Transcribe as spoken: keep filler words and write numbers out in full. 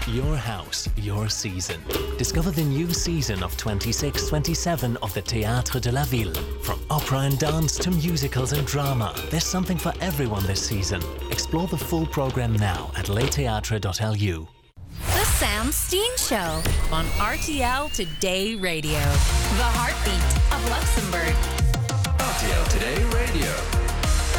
Your house, your season. Discover the new season of twenty-six twenty-seven of the Théâtre de la Ville. From opera and dance to musicals and drama, there's something for everyone this season. Explore the full programme now at le theatre dot l u. The Sam Steen Show on R T L Today Radio. The heartbeat of Luxembourg. R T L Today Radio.